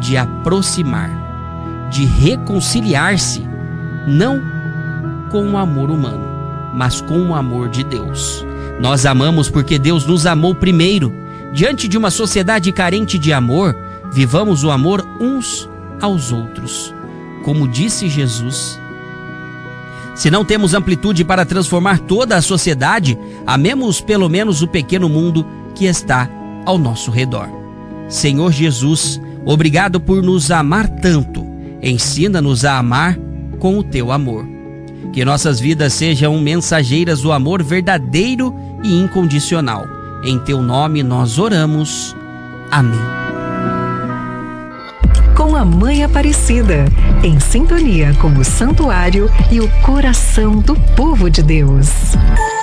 de aproximar, de reconciliar-se, não com o amor humano, mas com o amor de Deus. Nós amamos porque Deus nos amou primeiro. Diante de uma sociedade carente de amor, vivamos o amor uns aos outros. Como disse Jesus, se não temos amplitude para transformar toda a sociedade, amemos pelo menos o pequeno mundo que está ao nosso redor. Senhor Jesus, obrigado por nos amar tanto. Ensina-nos a amar com o teu amor. Que nossas vidas sejam mensageiras do amor verdadeiro e incondicional. Em teu nome nós oramos. Amém. Com a Mãe Aparecida, em sintonia com o Santuário e o coração do povo de Deus.